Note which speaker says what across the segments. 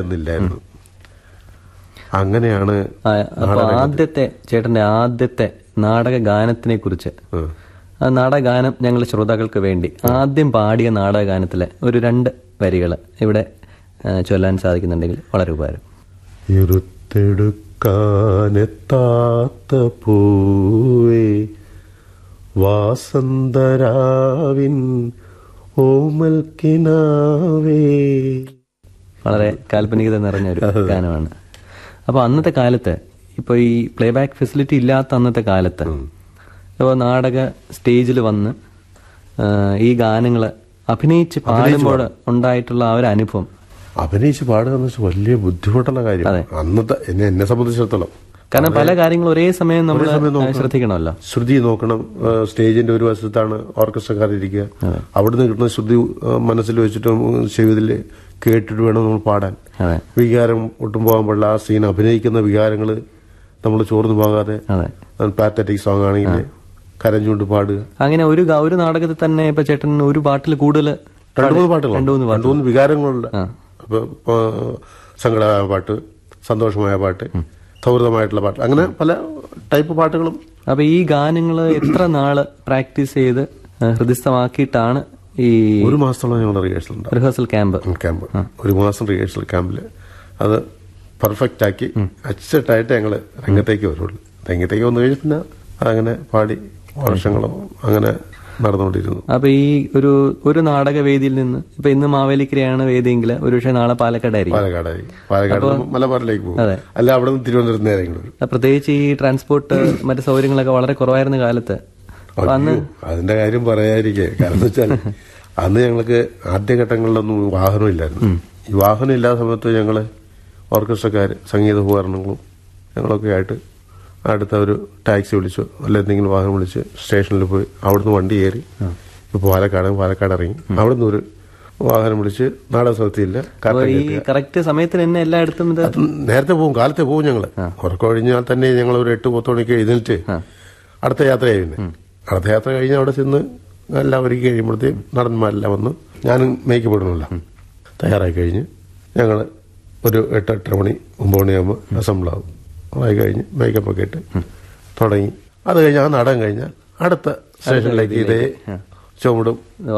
Speaker 1: അന്നില്ലായിരുന്നു. അങ്ങനെയാണ്
Speaker 2: ചേട്ടന്റെ ആദ്യത്തെ നാടക ഗാനത്തിനെ കുറിച്ച്, നാടകഗാനം ഞങ്ങളുടെ ശ്രോതാക്കൾക്ക് വേണ്ടി ആദ്യം പാടിയ നാടകഗാനത്തിലെ ഒരു 2 വരികൾ ഇവിടെ ചൊല്ലാൻ സാധിക്കുന്നുണ്ടെങ്കിൽ വളരെ ഉപകാരം.
Speaker 1: ഇരുത്തെടുക്കാനെത്താത്ത പൂവേ വാസന്തരാവിൻ ഓമൽക്കിനാവേ.
Speaker 2: വളരെ കാൽപ്പനികത നിറഞ്ഞൊരു ഗാനമാണ്. അപ്പോൾ അന്നത്തെ കാലത്ത്, ഇപ്പോൾ ഈ പ്ലേബാക്ക് ഫെസിലിറ്റി ഇല്ലാത്ത അന്നത്തെ കാലത്ത് ഇപ്പോൾ നാടക സ്റ്റേജിൽ വന്ന് ഈ ഗാനങ്ങൾ അഭിനയിച്ച് പാടുമ്പോൾ ഉണ്ടായിട്ടുള്ള ആ ഒരു അനുഭവം,
Speaker 1: അഭിനയിച്ച് പാടുക എന്ന് വെച്ചാൽ വലിയ ബുദ്ധിമുട്ടുള്ള കാര്യം അന്നത്തെ എന്നെ സംബന്ധിച്ചിടത്തോളം.
Speaker 2: കാരണം പല കാര്യങ്ങളും ഒരേ സമയം നമ്മൾ ശ്രദ്ധിക്കണമല്ലോ.
Speaker 1: ശ്രുതി നോക്കണം. സ്റ്റേജിന്റെ ഒരു വശത്താണ് ഓർക്കസ്ട്രക്കാരിരിക്കുക. അവിടുന്ന് കിട്ടുന്ന ശ്രുതി മനസ്സിൽ വെച്ചിട്ട് ചെവിതിൽ കേട്ടിട്ട് വേണം നമ്മൾ പാടാൻ. വികാരം ഒട്ടും പോകാൻ പാടില്ല. ആ സീൻ അഭിനയിക്കുന്ന വികാരങ്ങൾ നമ്മൾ ചോർന്നു പോകാതെ, പാത്തറ്റിക് സോങ് ആണെങ്കിൽ കരഞ്ഞുകൊണ്ട് പാടുക.
Speaker 2: അങ്ങനെ ഒരു നാടകത്തിൽ തന്നെ ഇപ്പൊ ചേട്ടൻ ഒരു പാട്ടിൽ കൂടുതൽ
Speaker 1: 2-3 വികാരങ്ങളുണ്ട്. അപ്പൊ സങ്കടമായ പാട്ട്, സന്തോഷമായ പാട്ട്, സൗഹൃദമായിട്ടുള്ള പാട്ട്, അങ്ങനെ പല ടൈപ്പ് പാട്ടുകളും.
Speaker 2: അപ്പൊ ഈ ഗാനങ്ങൾ എത്ര നാള് പ്രാക്ടീസ് ചെയ്ത് ഹൃദയസ്ഥമാക്കിയിട്ടാണ് ഈ
Speaker 1: 1 മാസത്തോളം ഞങ്ങൾ
Speaker 2: റിഹേഴ്സൽ ക്യാമ്പ്
Speaker 1: 1 മാസം റിഹേഴ്സൽ ക്യാമ്പില് അത് പെർഫെക്റ്റ് ആക്കി അച്ചട്ടായിട്ട് ഞങ്ങൾ രംഗത്തേക്ക് വരുള്ളൂ. രംഗത്തേക്ക് വന്നു കഴിഞ്ഞാൽ പിന്നെ അതങ്ങനെ പാടി വർഷങ്ങളും അങ്ങനെ നടന്നുകൊണ്ടിരുന്നു.
Speaker 2: അപ്പൊ ഈ ഒരു നാടകവേദിയിൽ നിന്ന് ഇപ്പൊ ഇന്ന് മാവേലിക്കരയാണ് വേദിയെങ്കിൽ ഒരുപക്ഷെ നാളെ
Speaker 1: പാലക്കാട് മലബാറിലേക്ക് പോകും. അല്ല, അവിടെ നിന്ന് തിരുവനന്തപുരത്ത് നേരെ.
Speaker 2: പ്രത്യേകിച്ച് ഈ ട്രാൻസ്പോർട്ട് മറ്റു സൗകര്യങ്ങളൊക്കെ വളരെ കുറവായിരുന്ന കാലത്ത്
Speaker 1: അതിന്റെ കാര്യം പറയാതിരിക്കേ. കാരണം വെച്ചാൽ അന്ന് ഞങ്ങൾക്ക് ആദ്യഘട്ടങ്ങളിലൊന്നും വാഹനമില്ലായിരുന്നു. ഈ വാഹനം ഇല്ലാത്ത സമയത്ത് ഞങ്ങള് ഓർക്കസ്ട്രക്കാർ, സംഗീത ഉപകരണങ്ങളും ഞങ്ങളൊക്കെ ആയിട്ട് അടുത്ത ഒരു ടാക്സി വിളിച്ചോ അല്ല എന്തെങ്കിലും വാഹനം വിളിച്ച് സ്റ്റേഷനിൽ പോയി അവിടുന്ന് വണ്ടി കയറി ഇപ്പോൾ പാലക്കാട് ഇറങ്ങി അവിടുന്ന് ഒരു വാഹനം വിളിച്ച് നാടക സ്ഥലത്തില്ല
Speaker 2: കറക്റ്റ് സമയത്തിന് തന്നെ എല്ലായിടത്തും
Speaker 1: നേരത്തെ പോകും. കാലത്തെ പോകും. ഞങ്ങള് ഉറക്കം കഴിഞ്ഞാൽ തന്നെ ഞങ്ങൾ ഒരു 8-10 മണിക്ക് എഴുന്നേറ്റ് അടുത്ത യാത്രയായി. പിന്നെ അടുത്ത യാത്ര കഴിഞ്ഞ് അവിടെ ചെന്ന് എല്ലാം ഒരുക്കി കഴിയുമ്പോഴത്തേക്കും നടന്മാരെല്ലാം വന്ന് ഞാനും മേക്കപ്പ് ഇടണമല്ലോ തയ്യാറായി കഴിഞ്ഞ് ഞങ്ങൾ ഒരു 8-8:30 മണി 9 മണിയാകുമ്പോൾ അസംബിളാവും. ആയി കഴിഞ്ഞ് മേക്കപ്പ് ഒക്കെ ഇട്ട് തുടങ്ങി. അത് കഴിഞ്ഞ് ആ നാടകം കഴിഞ്ഞാൽ അടുത്ത സ്റ്റേഷനിലേക്ക് ഇതേ ചുമടും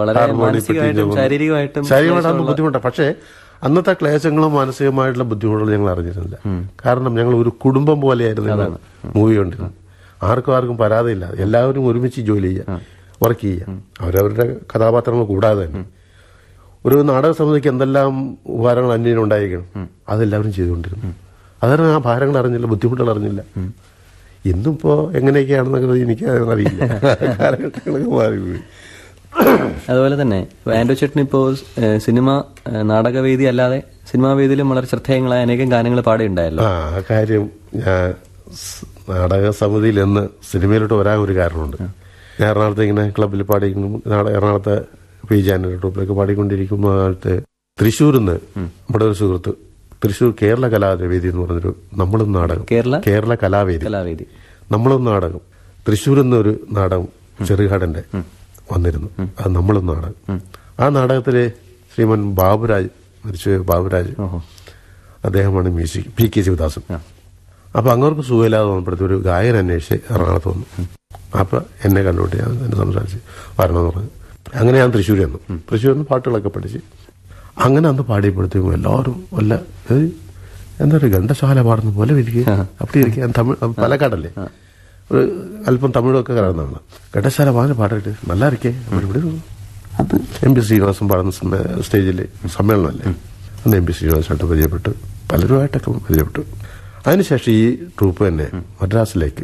Speaker 1: ശാരീരികമായിട്ടൊന്നും ബുദ്ധിമുട്ടാണ്. പക്ഷേ അന്നത്തെ ക്ലേശങ്ങളും മാനസികമായിട്ടുള്ള ബുദ്ധിമുട്ടുകളും ഞങ്ങൾ അറിഞ്ഞിരുന്നില്ല. കാരണം ഞങ്ങൾ ഒരു കുടുംബം പോലെയായിരുന്നു മൂവി കണ്ടിരുന്നത്. ആർക്കും പരാതിയില്ല. എല്ലാവരും ഒരുമിച്ച് ജോലി ചെയ്യുക, വർക്ക് ചെയ്യുക, അവരവരുടെ കഥാപാത്രങ്ങൾ കൂടാതെ തന്നെ. ഒരു നാടക സമിതിക്ക് എന്തെല്ലാം ഉപകാരങ്ങൾ അന്വേഷണം ഉണ്ടായിരിക്കണം അതെല്ലാവരും ചെയ്തുകൊണ്ടിരുന്നു. അതാണ് ആ ഭാരങ്ങൾ അറിഞ്ഞില്ല, ബുദ്ധിമുട്ടുകൾ അറിഞ്ഞില്ല. ഇന്നിപ്പോ എങ്ങനെയൊക്കെയാണെന്നൊക്കെ എനിക്ക് അറിയില്ല. കാലഘട്ടങ്ങളൊക്കെ മാറിപ്പോയി.
Speaker 2: അതുപോലെ തന്നെ ആൻഡ്രൂ ചേട്ടൻ ഇപ്പോ സിനിമ നാടകവേദി അല്ലാതെ സിനിമാ വേദിയിലും വളരെ ശ്രദ്ധേയങ്ങളായ അനേകം ഗാനങ്ങൾ പാടുണ്ടായല്ലോ.
Speaker 1: ആ കാര്യം ഞാൻ നാടക സമിതിയിൽ നിന്ന് സിനിമയിലോട്ട് വരാൻ ഒരു കാരണമുണ്ട്. ഞാൻ എറണാകുളത്ത് ഇങ്ങനെ ക്ലബിൽ എറണാകുളത്തെ പി ജാനൽ ട്രൂപ്പിലൊക്കെ പാടിക്കൊണ്ടിരിക്കുന്ന കാലത്ത് തൃശ്ശൂരിൽ നിന്ന് നമ്മുടെ ഒരു സുഹൃത്ത് തൃശ്ശൂർ കേരള കലാവേദി എന്ന് പറഞ്ഞൊരു നമ്മളും നാടകം, കേരള കലാവേദി നമ്മളും നാടകം, തൃശ്ശൂരിൽ നിന്നൊരു നാടകം ചെറുകാടന്റെ വന്നിരുന്നു. അത് നമ്മളും നാടകം. ആ നാടകത്തിലെ ശ്രീമൻ ബാബുരാജ് അദ്ദേഹമാണ് മ്യൂസിക്, പി.കെ. ശിവദാസൻ. അപ്പൊ അങ്ങോട്ട് സുഖമില്ലാതെ വന്നപ്പോഴത്തെ ഒരു ഗായകൻ അന്വേഷിച്ച് എറണാകുളത്ത് വന്നു. അപ്പൊ എന്നെ കണ്ടുകൊണ്ട് ഞാൻ എന്നെ സംസാരിച്ച് വരണമെന്ന് പറഞ്ഞു. അങ്ങനെ ഞാൻ തൃശ്ശൂരിൽ നിന്ന് പാട്ടുകളൊക്കെ പഠിച്ച് അങ്ങനെ അന്ന് പാടിയപ്പോഴത്തേക്കും എല്ലാവരും വല്ല എന്താ പറയുക ഘണ്ടശാല പാടുന്ന പോലെ ഇരിക്കുക. അപ്പടി ഇരിക്കുക. തമിഴ് പാലക്കാടല്ലേ, ഒരു അല്പം തമിഴൊക്കെ കലർന്നാണ്. ഘണ്ടശാല പാടിട്ട് നല്ല ഇരിക്കേ. ഇവിടെ അത് എം പി ശ്രീനിവാസൻ പാടുന്ന സ്റ്റേജിൽ സമ്മേളനമല്ലേ, അന്ന് എം പി ശ്രീനിവാസമായിട്ട് പരിചയപ്പെട്ടു, പലരുമായിട്ടൊക്കെ പരിചയപ്പെട്ടു. അതിനുശേഷം ഈ ട്രൂപ്പ് തന്നെ മദ്രാസിലേക്ക്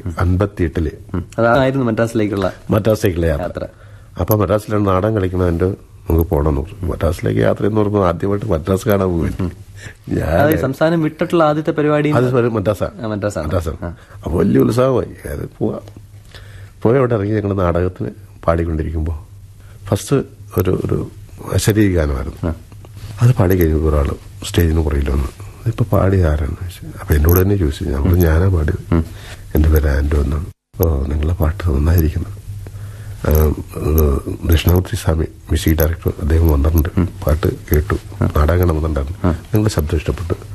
Speaker 1: 58 മദ്രാസിലേക്കുള്ള യാത്ര. അപ്പൊ മദ്രാസിലാണ് നാടകം കളിക്കുന്നതിന്റെ നമുക്ക് പോകണമെന്ന് പറഞ്ഞു. മദ്രാസിലേക്ക് യാത്ര എന്ന് പറയുമ്പോൾ ആദ്യമായിട്ട് മദ്രാസ് കാണാൻ പോയി.
Speaker 2: ഞാൻ സംസ്ഥാനം വിട്ടിട്ടുള്ള ആദ്യത്തെ പരിപാടി
Speaker 1: മദ്രാസാണ്. അപ്പൊ വലിയ ഉത്സാഹമായി. അത് പോയി അവിടെ ഇറങ്ങി ഞങ്ങൾ നാടകത്തിന് പാടിക്കൊണ്ടിരിക്കുമ്പോൾ ഫസ്റ്റ് ഒരു ശരീര ഗാനമായിരുന്നു. അത് പാടി കഴിഞ്ഞപ്പോൾ ഒരാൾ സ്റ്റേജിന് പുറകിൽ വന്നു. ഇപ്പൊ പാടിയ ആരാന്ന് ചോദിച്ചു. അപ്പൊ എന്നോട് തന്നെ ചോദിച്ചു. ഞാനാ പാടിയത്, എന്റെ പേര് ആൻഡ്രൂ എന്നാണ്. നിങ്ങളെ പാട്ട് നന്നായിരിക്കുന്നു. ദക്ഷിണാമൂർത്തി സ്വാമി മ്യൂസിക് ഡയറക്ടർ അദ്ദേഹം വന്നിട്ടുണ്ട്, പാട്ട് കേട്ടു, നാടകം വന്നിട്ടുണ്ടായിരുന്നു, നിങ്ങളുടെ ശബ്ദം ഇഷ്ടപ്പെട്ടു.